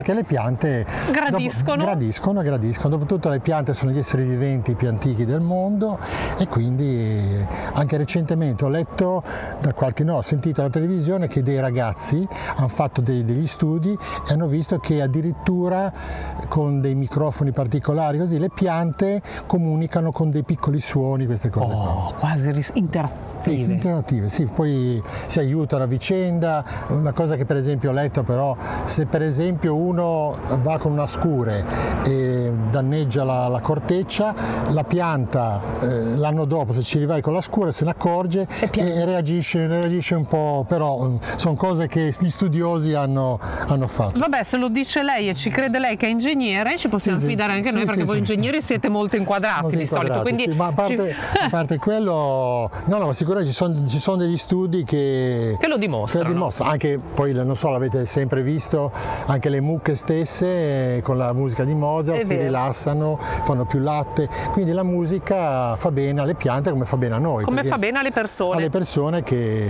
Che le piante Gradiscono. gradiscono. Dopotutto le piante sono gli esseri viventi più antichi del mondo e quindi anche recentemente ho sentito alla televisione che dei ragazzi hanno fatto degli studi e hanno visto che addirittura con dei microfoni particolari così le piante comunicano con dei piccoli suoni, queste cose qua. Quasi interattive. Interattive, sì, poi si aiutano a vicenda. Una cosa che per esempio ho letto però, se per esempio uno va con una scure e danneggia la corteccia, la pianta l'anno dopo, se ci rivai con la scure, se ne accorge e reagisce un po', però sono cose che gli studiosi hanno fatto. Vabbè, se lo dice lei e ci crede lei che è ingegnere, ci possiamo fidare anche noi, perché voi ingegneri siete molto inquadrati di solito. Quindi ma a parte quello, no, sicuramente ci sono degli studi che lo dimostrano. Anche poi, non so, l'avete sempre visto, anche le mucche stesse con la musica di Mozart si rilassano, fanno più latte, quindi la musica fa bene alle piante come fa bene a noi. Come fa bene alle persone. Alle persone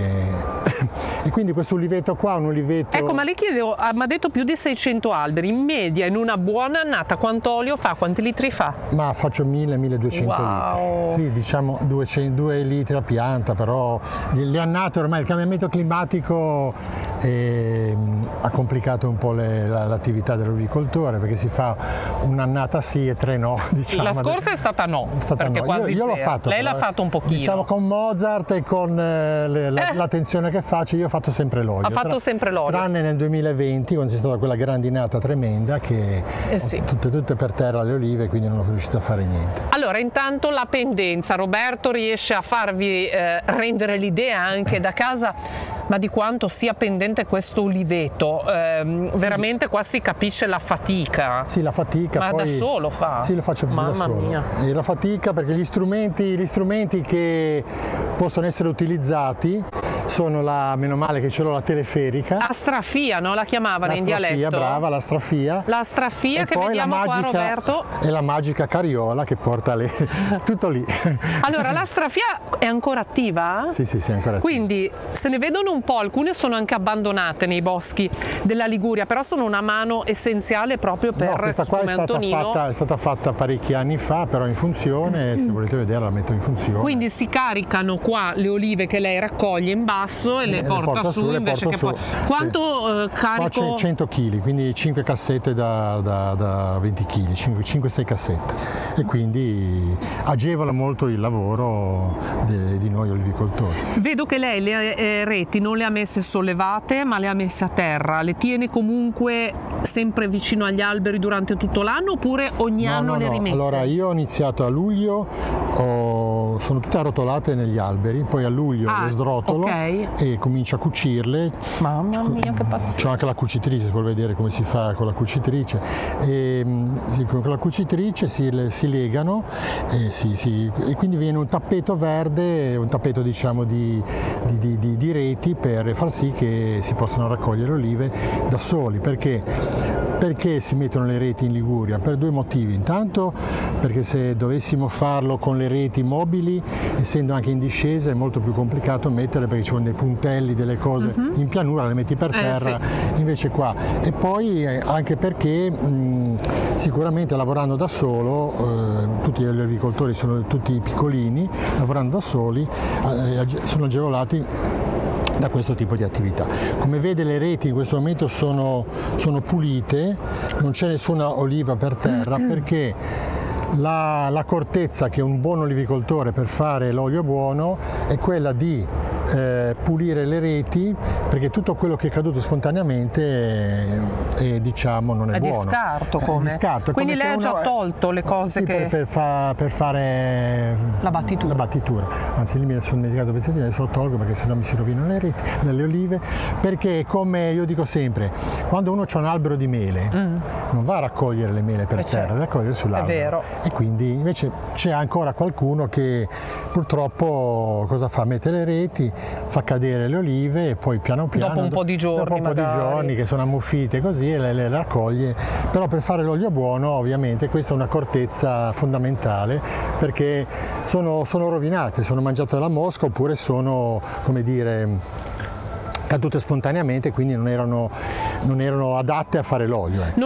e quindi questo uliveto qua, un uliveto... Ecco, ma le chiedevo, mi ha detto più di 600 alberi, in media in una buona annata quanto olio fa, quanti litri fa? Ma faccio 1000-1200 litri, sì, diciamo 2 litri a pianta, però le annate ormai il cambiamento climatico ha complicato un po' l'attività dell'olivicoltore, perché si fa un'annata sì e 3 no, diciamo. La scorsa è stata no, perché no. quasi io l'ho fatto. Lei l'ha fatto un pochino. Diciamo con Mozart e con l'attenzione che faccio, io ho fatto sempre l'olio. Ha fatto sempre l'olio. Tranne nel 2020, quando c'è stata quella grandinata tremenda che tutte per terra le olive, quindi non ho riuscito a fare niente. Allora, intanto la pendenza, Roberto riesce a farvi rendere l'idea anche da casa, ma di quanto sia pendente questo uliveto, veramente qua si capisce la fatica. Sì, la fatica. Ma poi, da solo fa? Sì, lo faccio da solo. Mia. E la fatica, perché gli strumenti che possono essere utilizzati sono meno male che ce l'ho, la teleferica. Astrafia, no? La chiamavano in dialetto. Brava, l'astrafia. L'astrafia che vediamo qua, Roberto. E la magica carriola che porta tutto lì. Allora, l'astrafia è ancora attiva? Sì, è ancora attiva. Quindi se ne vedono un po', alcune sono anche abbandonate nei boschi della Liguria, però sono una mano essenziale proprio per questa qua è stata fatta parecchi anni fa, però in funzione, se volete vedere la metto in funzione. Quindi si caricano qua le olive che lei raccoglie in basso e le porta su, invece che poi... Quanto carico? Qua 100 kg, quindi 5 cassette da 20 kg, 5-6 cassette, e quindi agevola molto il lavoro di noi olivicoltori. Vedo che lei le reti non le ha messe sollevate, ma le ha messe a terra. Le tiene comunque sempre vicino agli alberi durante tutto l'anno, oppure ogni anno le rimette? Allora, io ho iniziato a luglio, sono tutte arrotolate negli alberi, poi a luglio le srotolo e comincio a cucirle. Mamma mia, che pazzesco! C'ho anche la cucitrice, se vuoi vedere come si fa con la cucitrice. Con la cucitrice si legano e quindi viene un tappeto verde, un tappeto diciamo di reti, per far sì che si possano raccogliere olive da soli. Perché si mettono le reti in Liguria? Per 2 motivi. Intanto perché se dovessimo farlo con le reti mobili, essendo anche in discesa, è molto più complicato mettere, perché ci sono dei puntelli, delle cose in pianura, le metti per terra, invece qua. E poi anche perché sicuramente lavorando da solo, tutti gli olivicoltori sono tutti piccolini, lavorando da soli sono agevolati da questo tipo di attività. Come vede, le reti in questo momento sono pulite, non c'è nessuna oliva per terra, perché l'accortezza che un buon olivicoltore per fare l'olio buono è quella di pulire le reti, perché tutto quello che è caduto spontaneamente diciamo non è buono. Discarto, come? Discarto. Quindi lei ha già tolto le cose che... per fare la battitura. Anzi, lì mi sono dimenticato pezzettini, adesso lo tolgo perché sennò mi si rovinano le reti, le olive, perché come io dico sempre, quando uno ha un albero di mele non va a raccogliere le mele per terra, le raccogliere sull'albero. È vero. E quindi invece c'è ancora qualcuno che purtroppo cosa fa? Mette le reti, fa cadere le olive e poi piano piano, dopo un po' di giorni che sono ammuffite così, e le raccoglie. Però per fare l'olio buono, ovviamente, questa è un'accortezza fondamentale, perché sono rovinate, sono mangiate dalla mosca, oppure sono, come dire, cadute spontaneamente, quindi non erano adatte a fare l'olio.